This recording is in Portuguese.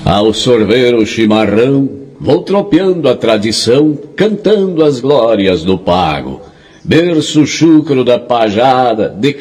Ao sorver o chimarrão, vou tropeando a tradição, cantando as glórias do pago. Berço chucro da pajada, de